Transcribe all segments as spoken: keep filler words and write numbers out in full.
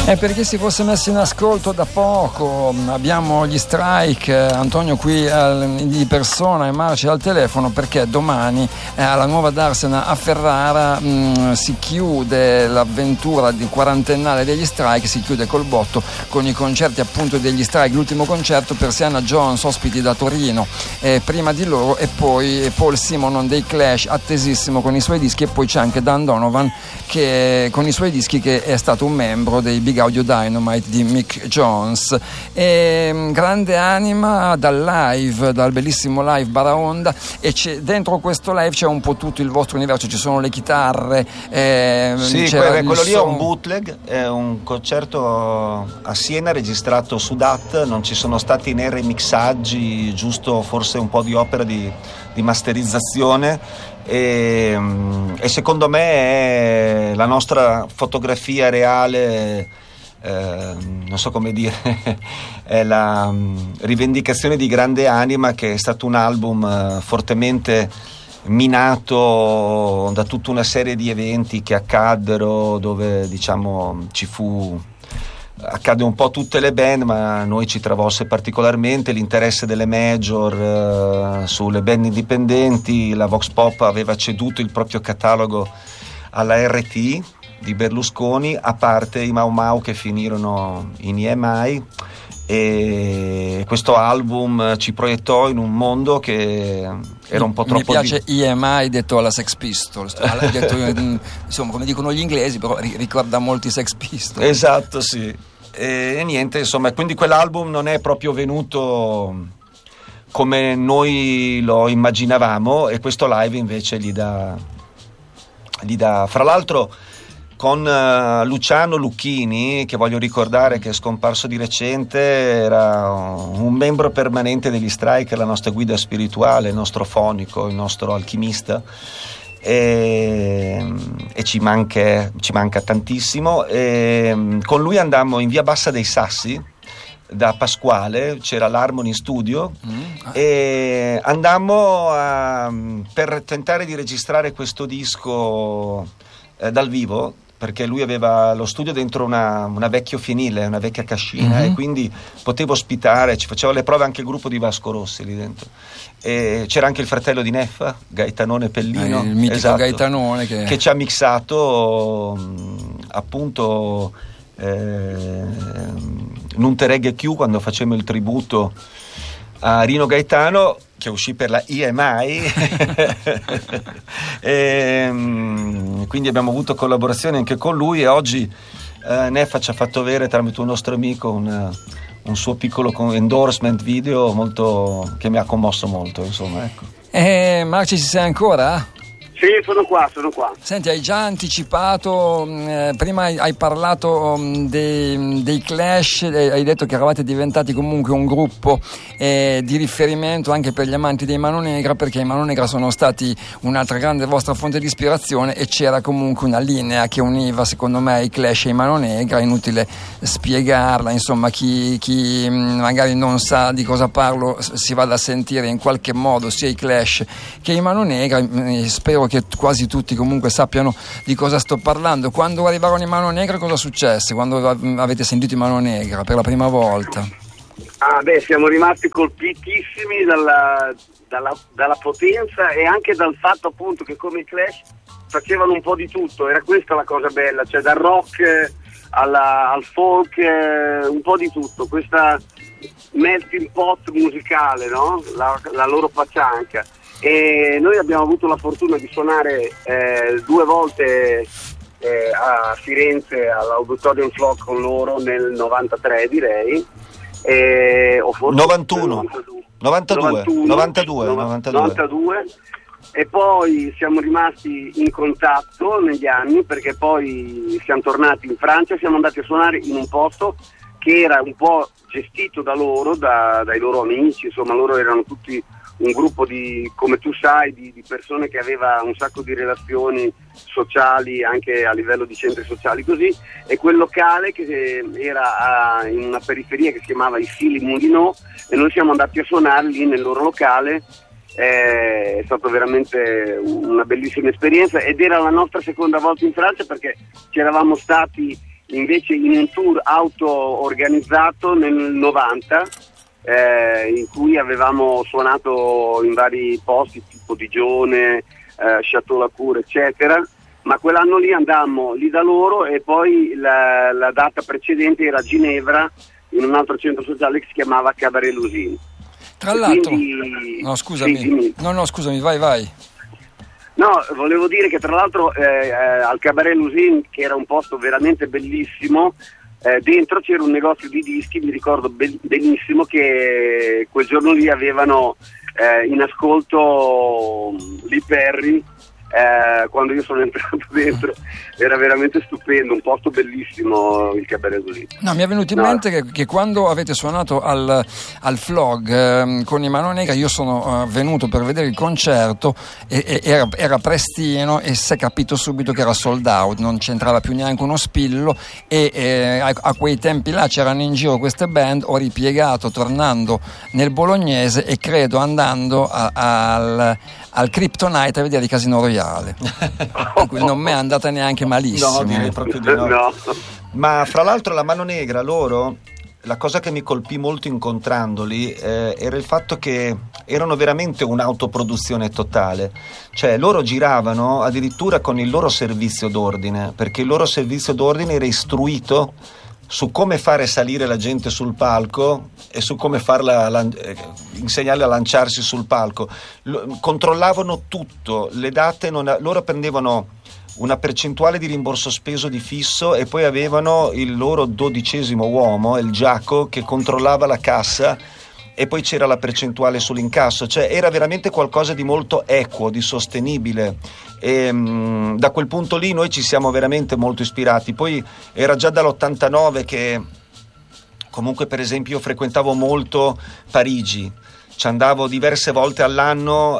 E per chi si fosse messo in ascolto da poco, abbiamo gli Strike, Antonio qui eh, di persona e Marci al telefono, perché domani eh, alla Nuova Darsena a Ferrara mh, si chiude l'avventura di quarantennale degli Strike, si chiude col botto con i concerti appunto degli Strike, l'ultimo concerto per Sienna Jones, ospiti da Torino, eh, prima di loro, e poi Paul Simonon dei Clash, attesissimo con i suoi dischi, e poi c'è anche Dan Donovan che con i suoi dischi, che è stato un membro dei Big Audio Dynamite di Mick Jones. E, grande anima dal live, dal bellissimo live Baraonda, e c'è, dentro questo live c'è un po' tutto il vostro universo, ci sono le chitarre, eh, sì, quello, quello lì è un bootleg, è un concerto a Siena registrato su D A T, non ci sono stati né remixaggi, giusto forse un po' di opera di, di masterizzazione. E, e secondo me è la nostra fotografia reale, eh, non so come dire, è la um, rivendicazione di grande anima, che è stato un album uh, fortemente minato da tutta una serie di eventi che accaddero, dove diciamo ci fu accade un po' tutte le band, ma a noi ci travolse particolarmente l'interesse delle major uh, sulle band indipendenti. La Vox Pop aveva ceduto il proprio catalogo alla R T di Berlusconi, a parte i Mau Mau che finirono in E M I, e questo album ci proiettò in un mondo che era un po' troppo. Mi piace di... E M I detto alla Sex Pistols, detto, insomma, come dicono gli inglesi, però ricorda molti Sex Pistols. Esatto, sì. E, e niente, insomma, quindi quell'album non è proprio venuto come noi lo immaginavamo, e questo live invece gli dà gli dà fra l'altro con uh, Luciano Lucchini, che voglio ricordare che è scomparso di recente, era un membro permanente degli Strike, la nostra guida spirituale, il nostro fonico, il nostro alchimista, e, e ci, manca, ci manca tantissimo. E con lui andammo in via Bassa dei Sassi da Pasquale, c'era l'Harmony Studio, mm. e andammo a, per tentare di registrare questo disco eh, dal vivo, perché lui aveva lo studio dentro una, una vecchio fienile, una vecchia cascina, mm-hmm. e quindi potevo ospitare, ci faceva le prove anche il gruppo di Vasco Rossi lì dentro, e c'era anche il fratello di Neffa, Gaetanone Pellino, eh, il mitico esatto, Gaetanone che... che ci ha mixato appunto eh, Non te reggae Q, quando facemmo il tributo a Rino Gaetano, che uscì per la E M I e, quindi abbiamo avuto collaborazioni anche con lui, e oggi eh, Neffa ci ha fatto avere tramite un nostro amico un, un suo piccolo endorsement video molto, che mi ha commosso molto, insomma, ecco. Eh, Marci, ci sei ancora? Sì, sono qua, sono qua. Senti, hai già anticipato, eh, prima hai, hai parlato um, dei, dei Clash, eh, hai detto che eravate diventati comunque un gruppo eh, di riferimento anche per gli amanti dei Mano Negra, perché i Mano Negra sono stati un'altra grande vostra fonte di ispirazione, e c'era comunque una linea che univa secondo me i Clash e i Mano Negra, inutile spiegarla, insomma, chi, chi magari non sa di cosa parlo si vada a sentire in qualche modo sia i Clash che i Mano Negra. eh, spero che quasi tutti comunque sappiano di cosa sto parlando. Quando arrivarono i Mano Negra, cosa successe? Quando avete sentito i Mano Negra per la prima volta? Ah beh, siamo rimasti colpitissimi dalla, dalla, dalla potenza, e anche dal fatto appunto che come i Clash facevano un po' di tutto. Era questa la cosa bella, cioè dal rock alla, al folk, eh, un po' di tutto, questa melting pot musicale, no? La, la loro faccianca. E noi abbiamo avuto la fortuna di suonare eh, due volte eh, a Firenze all'Auditorium Flock con loro nel novantatré, direi, e, o forse novantuno, novantadue, novantadue, novantadue, novantadue. novantadue, e poi siamo rimasti in contatto negli anni, perché poi siamo tornati in Francia, siamo andati a suonare in un posto che era un po' gestito da loro, da, dai loro amici, insomma loro erano tutti un gruppo di, come tu sai, di, di persone che aveva un sacco di relazioni sociali anche a livello di centri sociali così, e quel locale che era a, in una periferia che si chiamava i Fili Moulineaux, e noi siamo andati a suonare lì nel loro locale. È stata veramente una bellissima esperienza, ed era la nostra seconda volta in Francia, perché ci eravamo stati invece in un tour auto-organizzato nel novanta, eh, in cui avevamo suonato in vari posti tipo Digione, eh, Château-Lacour eccetera, ma quell'anno lì andammo lì da loro e poi la, la data precedente era a Ginevra in un altro centro sociale che si chiamava Cabaret Lusine. Tra l'altro, quindi, no scusami, sì, no no scusami, vai vai. No, volevo dire che tra l'altro eh, eh, al Cabaret Lusine, che era un posto veramente bellissimo, eh, dentro c'era un negozio di dischi, mi ricordo be- benissimo che quel giorno lì avevano eh, in ascolto Lee Perry. Eh, quando io sono entrato dentro era veramente stupendo, un posto bellissimo il Cabaret Lusine. No, mi è venuto in no. mente che, che quando avete suonato al, al Flog eh, con i Mano Negra, io sono uh, venuto per vedere il concerto e, e era, era prestino e si è capito subito che era sold out, non c'entrava più neanche uno spillo e eh, a, a quei tempi là c'erano in giro queste band. Ho ripiegato tornando nel bolognese e credo andando a, a, al, al Kryptonite a vedere i Casino Royale. Quindi non mi è andata neanche malissimo. No, direi proprio di no. No. Ma fra l'altro la Mano Negra, loro, la cosa che mi colpì molto incontrandoli eh, era il fatto che erano veramente un'autoproduzione totale, cioè loro giravano addirittura con il loro servizio d'ordine, perché il loro servizio d'ordine era istruito su come fare salire la gente sul palco e su come farla lan- insegnarle a lanciarsi sul palco. L- controllavano tutto, le date non a- loro prendevano una percentuale di rimborso speso di fisso e poi avevano il loro dodicesimo uomo, il Giaco, che controllava la cassa e poi c'era la percentuale sull'incasso, cioè era veramente qualcosa di molto equo, di sostenibile. E mh, da quel punto lì noi ci siamo veramente molto ispirati. Poi era già dall'ottantanove che comunque, per esempio, io frequentavo molto Parigi, ci andavo diverse volte all'anno,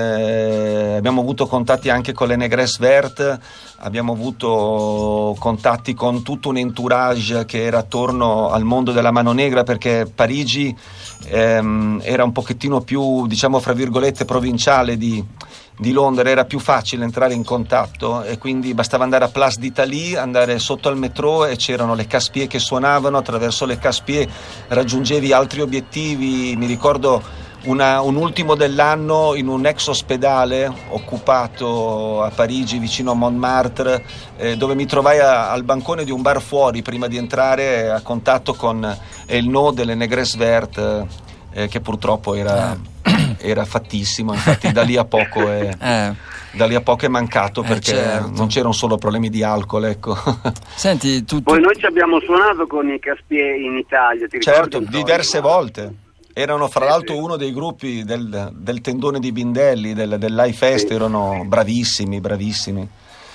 eh, abbiamo avuto contatti anche con le Négresse Verte, abbiamo avuto contatti con tutto un entourage che era attorno al mondo della Mano Negra, perché Parigi ehm, era un pochettino più, diciamo fra virgolette, provinciale di, di Londra, era più facile entrare in contatto e quindi bastava andare a Place d'Italie, andare sotto al metro e c'erano le casse-pied che suonavano, attraverso le casse-pied raggiungevi altri obiettivi. Mi ricordo Una, un ultimo dell'anno in un ex ospedale occupato a Parigi vicino a Montmartre, eh, dove mi trovai a, al bancone di un bar fuori prima di entrare a contatto con il no delle Négresse Verte, eh, che purtroppo era, era fattissimo, infatti da lì a poco è, eh. da lì a poco è mancato, perché eh, certo. non c'erano solo problemi di alcol, ecco. Senti, tu, tu... Poi noi ci abbiamo suonato con i Caspier in Italia, ti certo, ricordi? diverse volte. Erano fra l'altro uno dei gruppi del, del tendone di Bindelli, del, del Live Fest, erano bravissimi, bravissimi.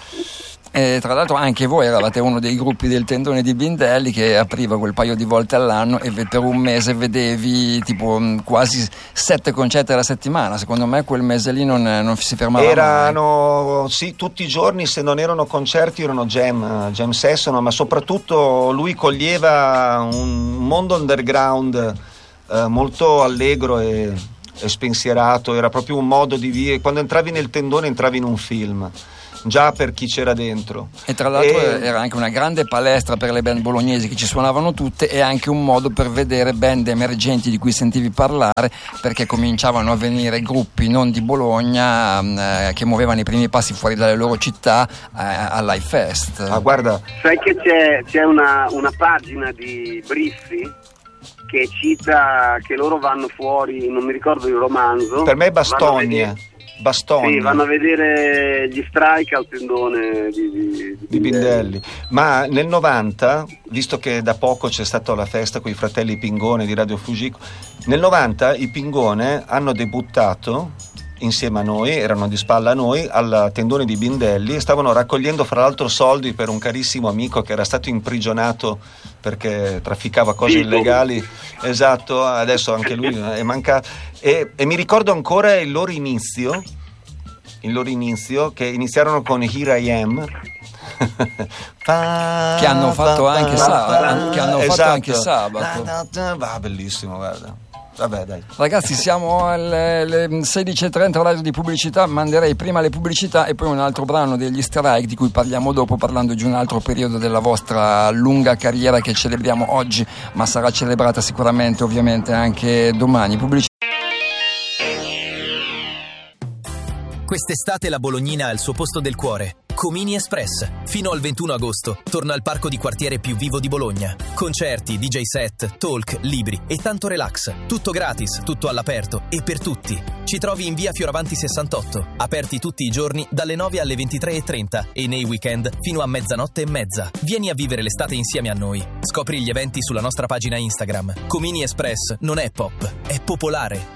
E tra l'altro anche voi eravate uno dei gruppi del tendone di Bindelli che apriva quel paio di volte all'anno e per un mese vedevi tipo quasi sette concerti alla settimana. Secondo me quel mese lì non, non si fermava erano, mai. Sì, tutti i giorni, se non erano concerti erano jam, jam session, ma soprattutto lui coglieva un mondo underground eh, molto allegro e, e spensierato. Era proprio un modo di vivere. Quando entravi nel tendone entravi in un film, già per chi c'era dentro. E tra l'altro e... era anche una grande palestra per le band bolognesi che ci suonavano tutte, e anche un modo per vedere band emergenti di cui sentivi parlare, perché cominciavano a venire gruppi non di Bologna eh, che muovevano i primi passi fuori dalle loro città eh, al Live Fest. Ah, guarda, sai che c'è, c'è una, una pagina di Briffi che cita che loro vanno fuori, non mi ricordo il romanzo, per me è Bastogne. Bastoni. Sì, vanno a vedere gli strike al tendone di, di, di Bindelli. Ma nel novanta, visto che da poco c'è stata la festa con i fratelli Pingone di Radio Fugico, nel novanta i Pingone hanno debuttato insieme a noi, erano di spalla a noi, al tendone di Bindelli, e stavano raccogliendo fra l'altro soldi per un carissimo amico che era stato imprigionato perché trafficava cose Tipo. illegali. Esatto, adesso anche lui è mancato. E, e mi ricordo ancora il loro inizio, il loro inizio, che iniziarono con Here I Am. Che hanno fatto anche sabato, che hanno fatto esatto. anche sabato. Va, bellissimo, guarda. Vabbè, dai. Ragazzi, siamo alle sedici e trenta, orario di pubblicità. Manderei prima le pubblicità e poi un altro brano degli Strike, di cui parliamo dopo, parlando di un altro periodo della vostra lunga carriera che celebriamo oggi, ma sarà celebrata sicuramente ovviamente anche domani. Pubblicità. Quest'estate la Bolognina ha il suo posto del cuore. Comini Express. Fino al ventuno agosto torna al parco di quartiere più vivo di Bologna. Concerti, D J set, talk, libri e tanto relax. Tutto gratis, tutto all'aperto e per tutti. Ci trovi in via Fioravanti sessantotto, aperti tutti i giorni dalle nove alle ventitré e trenta e nei weekend fino a mezzanotte e mezza. Vieni a vivere l'estate insieme a noi. Scopri gli eventi sulla nostra pagina Instagram. Comini Express non è pop, è popolare.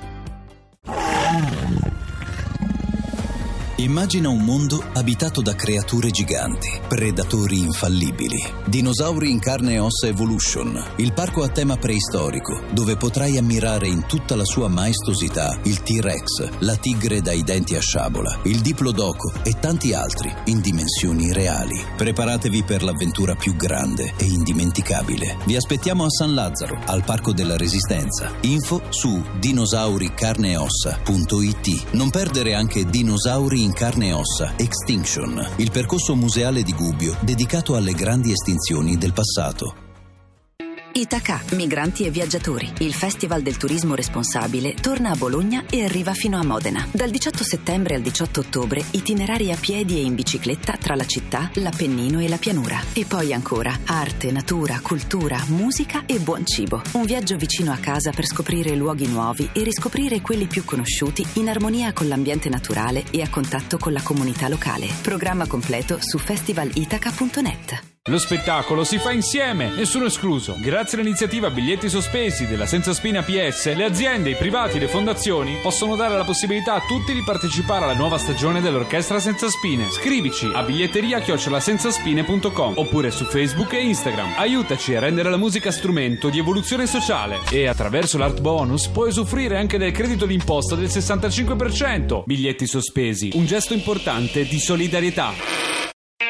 Immagina un mondo abitato da creature giganti, predatori infallibili. Dinosauri in carne e ossa Evolution, il parco a tema preistorico, dove potrai ammirare in tutta la sua maestosità il T-Rex, la tigre dai denti a sciabola, il Diplodocus e tanti altri in dimensioni reali. Preparatevi per l'avventura più grande e indimenticabile. Vi aspettiamo a San Lazzaro, al Parco della Resistenza. Info su dinosauri carne e ossa punto it. Non perdere anche Dinosauri in carne e ossa Extinction, il percorso museale di Gubbio dedicato alle grandi estinzioni del passato. Itaca, migranti e viaggiatori. Il Festival del Turismo Responsabile torna a Bologna e arriva fino a Modena. Dal diciotto settembre al diciotto ottobre, itinerari a piedi e in bicicletta tra la città, l'Appennino e la pianura. E poi ancora arte, natura, cultura, musica e buon cibo. Un viaggio vicino a casa per scoprire luoghi nuovi e riscoprire quelli più conosciuti in armonia con l'ambiente naturale e a contatto con la comunità locale. Programma completo su festival itaca punto net. Lo spettacolo si fa insieme, nessuno escluso. Grazie all'iniziativa Biglietti Sospesi della Senza Spine A P S, le aziende, i privati e le fondazioni possono dare la possibilità a tutti di partecipare alla nuova stagione dell'Orchestra Senza Spine. Scrivici a biglietteria chiocciola senzaspine punto com oppure su Facebook e Instagram. Aiutaci a rendere la musica strumento di evoluzione sociale e attraverso l'Art Bonus puoi usufruire anche del credito d'imposta del sessantacinque per cento. Biglietti Sospesi, un gesto importante di solidarietà.